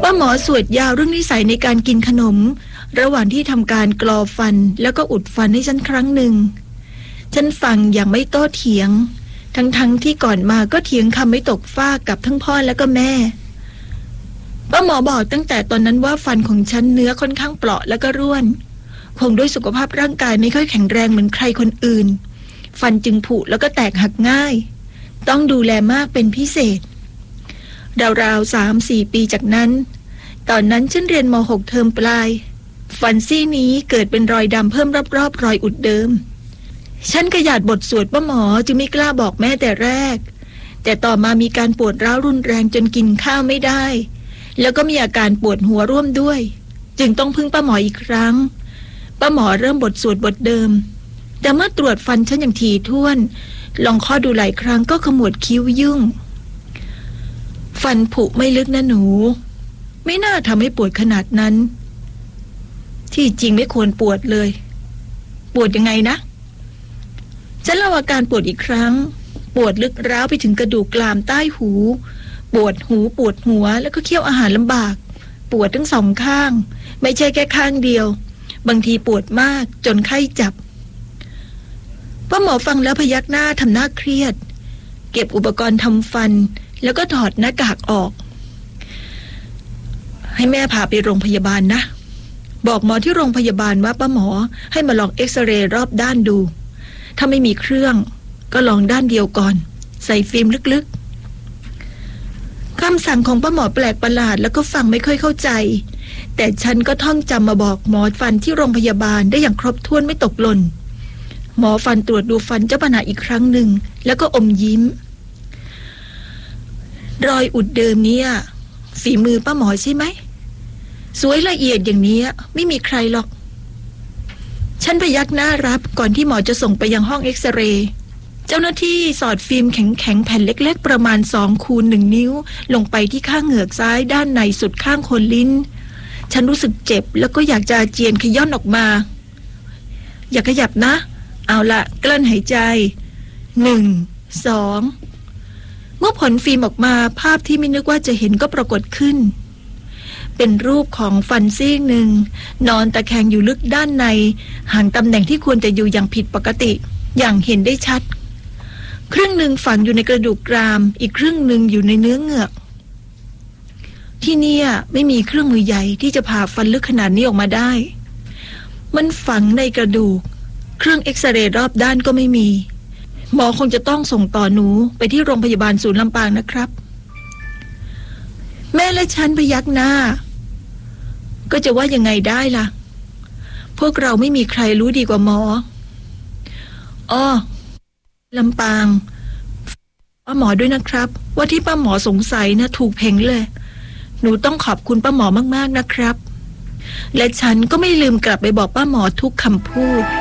ป้าหมอสวดยาวเรื่องนิสัยในการกินขนมระหว่างที่ทำการกรอฟันแล้วก็อุดฟันให้ฉันครั้งหนึ่งฉันฟังอย่างไม่โต้เถียงทั้งที่ก่อนมาก็เถียงคำไม่ตกฟากกับทั้งพ่อและก็แม่ป้าหมอบอกตั้งแต่ตอนนั้นว่าฟันของฉันเนื้อค่อนข้างเปราะแล้วก็ร่วนคงด้วยสุขภาพร่างกายไม่ค่อยแข็งแรงเหมือนใครคนอื่นฟันจึงผุแล้วก็แตกหักง่ายต้องดูแลมากเป็นพิเศษราวๆ 3-4 ปีจากนั้นตอนนั้นฉันเรียนม.6 เทอมปลายฟันซี่นี้เกิดเป็นรอยดำเพิ่มรอบๆรอยอุดเดิมฉันขยาดบทสวดป้าหมอจึงไม่กล้าบอกแม่แต่แรกแต่ต่อมามีการปวดร้าวรุนแรงจนกินข้าวไม่ได้แล้วก็มีอาการปวดหัวร่วมด้วยจึงต้องพึ่งป้าหมออีกครั้งป้าหมอเริ่มบทสวดบทเดิมแต่เมื่อตรวจฟันฉันอย่างถี่ถ้วนลองข้อดูหลายครั้งก็ขมวดคิ้วยุ่งฟันผุไม่ลึกนะหนูไม่น่าทำให้ปวดขนาดนั้นที่จริงไม่ควรปวดเลยปวดยังไงนะฉันเล่าอาการปวดอีกครั้งปวดลึกร้าวไปถึงกระดูกกรามใต้หูปวดหูปวดหัวแล้วก็เคี้ยวอาหารลำบากปวดทั้งสองข้างไม่ใช่แค่ข้างเดียวบางทีปวดมากจนไข้จับป้าหมอฟังแล้วพยักหน้าทำหน้าเครียดเก็บอุปกรณ์ทำฟันแล้วก็ถอดหน้ากากออกให้แม่พาไปโรงพยาบาลนะบอกหมอที่โรงพยาบาลว่าป้าหมอให้มาลองเอ็กซเรย์รอบด้านดูถ้าไม่มีเครื่องก็ลองด้านเดียวก่อนใส่ฟิล์มลึกๆคำสั่งของป้าหมอแปลกประหลาดแล้วก็ฟังไม่ค่อยเข้าใจแต่ฉันก็ท่องจำมาบอกหมอฟันที่โรงพยาบาลได้อย่างครบถ้วนไม่ตกหล่นหมอฟันตรวจดูฟันเจ้าปัญหาอีกครั้งหนึ่งแล้วก็อมยิ้มรอยอุดเดิมเนี่ยฝีมือป้าหมอใช่ไหมสวยละเอียดอย่างนี้ไม่มีใครหรอกฉันพยักหน้ารับก่อนที่หมอจะส่งไปยังห้องเอ็กซเรย์เจ้าหน้าที่สอดฟิล์มแข็งๆแผ่นเล็กๆประมาณ2x1 นิ้วลงไปที่ข้างเหงือกซ้ายด้านในสุดข้างโคนลิ้นฉันรู้สึกเจ็บแล้วก็อยากจะอาเจียนขย้อนออกมาอย่าขยับนะเอาละกลั้นหายใจ1 2เมื่อผลฟิล์มออกมาภาพที่ไม่นึกว่าจะเห็นก็ปรากฏขึ้นเป็นรูปของฟันซี่หนึ่งนอนตะแคงอยู่ลึกด้านในห่างตำแหน่งที่ควรจะอยู่อย่างผิดปกติอย่างเห็นได้ชัดครึ่งหนึ่งฝังอยู่ในกระดูกกรามอีกครึ่งหนึ่งอยู่ในเนื้อเหงือกที่นี่ไม่มีเครื่องมือใหญ่ที่จะผ่าฟันลึกขนาดนี้ออกมาได้มันฝังในกระดูกเครื่องเอ็กซเรย์รอบด้านก็ไม่มีหมอคงจะต้องส่งต่อหนูไปที่โรงพยาบาลศูนย์ลำปางนะครับแม่และฉันพยักหน้าก็จะว่ายังไงได้ล่ะพวกเราไม่มีใครรู้ดีกว่าหมอลำปางป้าหมอด้วยนะครับว่าที่ป้าหมอสงสัยนะถูกเพ่งเลยหนูต้องขอบคุณป้าหมอมากๆนะครับและฉันก็ไม่ลืมกลับไปบอกป้าหมอทุกคำพูด